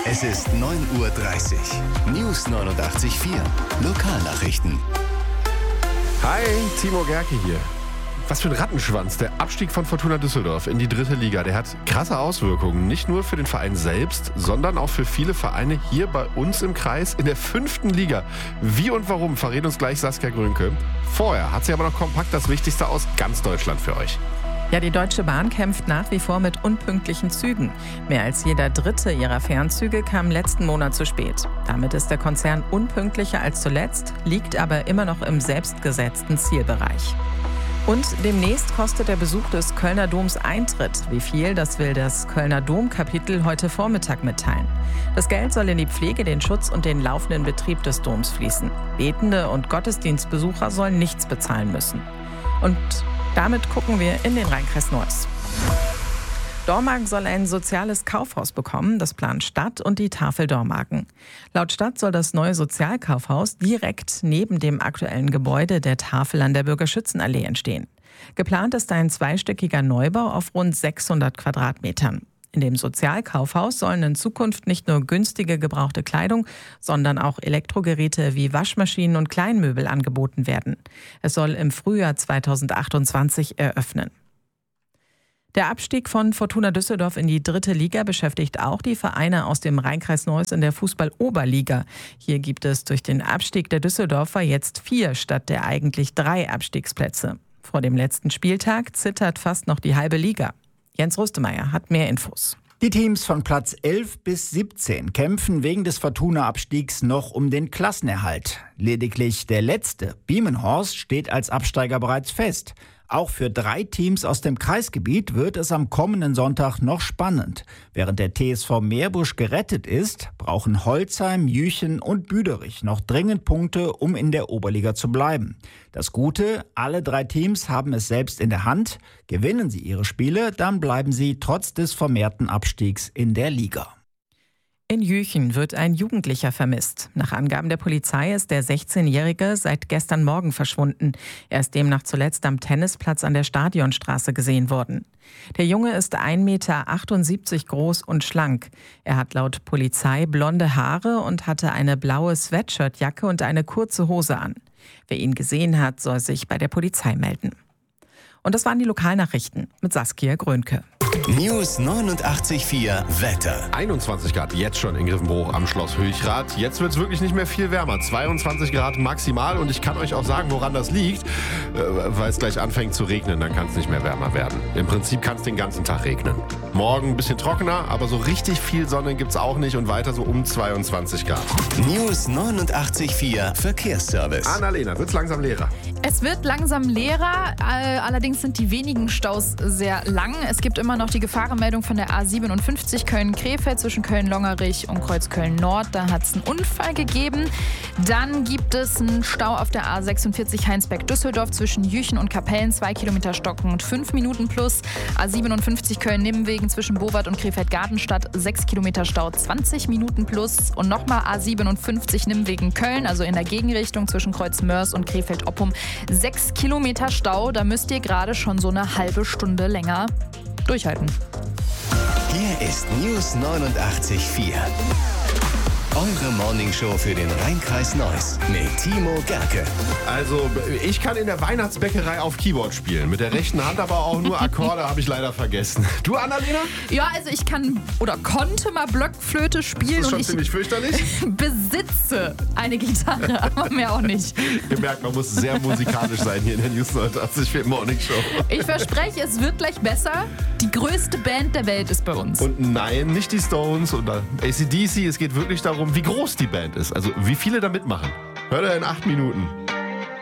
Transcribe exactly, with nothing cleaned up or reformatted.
Es ist neun Uhr dreißig. News neunundachtzig Komma vier. Lokalnachrichten. Hi, Timo Gerke hier. Was für ein Rattenschwanz. Der Abstieg von Fortuna Düsseldorf in die dritte Liga, der hat krasse Auswirkungen. Nicht nur für den Verein selbst, sondern auch für viele Vereine hier bei uns im Kreis in der fünften Liga. Wie und warum, verrät uns gleich Saskia Grönke. Vorher hat sie aber noch kompakt das Wichtigste aus ganz Deutschland für euch. Ja, die Deutsche Bahn kämpft nach wie vor mit unpünktlichen Zügen. Mehr als jeder dritte ihrer Fernzüge kam letzten Monat zu spät. Damit ist der Konzern unpünktlicher als zuletzt, liegt aber immer noch im selbstgesetzten Zielbereich. Und demnächst kostet der Besuch des Kölner Doms Eintritt. Wie viel, das will das Kölner Domkapitel heute Vormittag mitteilen. Das Geld soll in die Pflege, den Schutz und den laufenden Betrieb des Doms fließen. Betende und Gottesdienstbesucher sollen nichts bezahlen müssen. Und damit gucken wir in den Rheinkreis Neuss. Dormagen soll ein soziales Kaufhaus bekommen, das plant Stadt und die Tafel Dormagen. Laut Stadt soll das neue Sozialkaufhaus direkt neben dem aktuellen Gebäude der Tafel an der Bürgerschützenallee entstehen. Geplant ist ein zweistöckiger Neubau auf rund sechshundert Quadratmetern. In dem Sozialkaufhaus sollen in Zukunft nicht nur günstige gebrauchte Kleidung, sondern auch Elektrogeräte wie Waschmaschinen und Kleinmöbel angeboten werden. Es soll im Frühjahr zweitausendachtundzwanzig eröffnen. Der Abstieg von Fortuna Düsseldorf in die dritte Liga beschäftigt auch die Vereine aus dem Rheinkreis Neuss in der Fußball-Oberliga. Hier gibt es durch den Abstieg der Düsseldorfer jetzt vier statt der eigentlich drei Abstiegsplätze. Vor dem letzten Spieltag zittert fast noch die halbe Liga. Jens Rüstemeyer hat mehr Infos. Die Teams von Platz elf bis siebzehn kämpfen wegen des Fortuna-Abstiegs noch um den Klassenerhalt. Lediglich der letzte, Biemenhorst, steht als Absteiger bereits fest. Auch für drei Teams aus dem Kreisgebiet wird es am kommenden Sonntag noch spannend. Während der T S V Meerbusch gerettet ist, brauchen Holzheim, Jüchen und Büderich noch dringend Punkte, um in der Oberliga zu bleiben. Das Gute, alle drei Teams haben es selbst in der Hand. Gewinnen sie ihre Spiele, dann bleiben sie trotz des vermehrten Abstiegs in der Liga. In Jüchen wird ein Jugendlicher vermisst. Nach Angaben der Polizei ist der sechzehnjährige seit gestern Morgen verschwunden. Er ist demnach zuletzt am Tennisplatz an der Stadionstraße gesehen worden. Der Junge ist ein Meter achtundsiebzig groß und schlank. Er hat laut Polizei blonde Haare und hatte eine blaue Sweatshirtjacke und eine kurze Hose an. Wer ihn gesehen hat, soll sich bei der Polizei melden. Und das waren die Lokalnachrichten mit Saskia Grönke. News neunundachtzig Komma vier Wetter. einundzwanzig Grad jetzt schon in Griffenbruch am Schloss Hülchrath. Jetzt wird es wirklich nicht mehr viel wärmer. zweiundzwanzig Grad maximal. Und ich kann euch auch sagen, woran das liegt. Äh, weil es gleich anfängt zu regnen, dann kann es nicht mehr wärmer werden. Im Prinzip kann es den ganzen Tag regnen. Morgen ein bisschen trockener, aber so richtig viel Sonne gibt es auch nicht. Und weiter so um zweiundzwanzig Grad. News neunundachtzig Komma vier Verkehrsservice. Annalena, wird es langsam leerer? Es wird langsam leerer, äh, allerdings sind die wenigen Staus sehr lang. Es gibt immer noch die Gefahrenmeldung von der A siebenundfünfzig Köln-Krefeld zwischen Köln-Longerich und Kreuzköln-Nord. Da hat es einen Unfall gegeben. Dann gibt es einen Stau auf der A sechsundvierzig Heinsberg-Düsseldorf zwischen Jüchen und Kapellen. Zwei Kilometer stockend, fünf Minuten plus. A siebenundfünfzig Köln-Nimwegen zwischen Bowart und Krefeld-Gartenstadt. Sechs Kilometer Stau, zwanzig Minuten plus. Und nochmal A siebenundfünfzig Nimwegen-Köln, also in der Gegenrichtung zwischen Kreuz-Mörs und Krefeld-Oppum. Sechs Kilometer Stau, da müsst ihr gerade schon so eine halbe Stunde länger durchhalten. Hier ist News neunundachtzig Komma vier. Eure Morningshow für den Rheinkreis Neuss mit Timo Gerke. Also, ich kann in der Weihnachtsbäckerei auf Keyboard spielen. Mit der rechten Hand aber auch nur Akkorde, habe ich leider vergessen. Du, Annalena? Ja, also ich kann oder konnte mal Blockflöte spielen. Das ist schon und ich ziemlich fürchterlich. besitze eine Gitarre, aber mehr auch nicht. Ihr merkt, man muss sehr musikalisch sein hier in der News neunundachtzig Komma vier Morningshow. Ich verspreche, es wird gleich besser. Die größte Band der Welt ist bei uns. Und nein, nicht die Stones oder A C D C. Es geht wirklich darum, wie groß die Band ist. Also wie viele da mitmachen. Hört ihr in acht Minuten.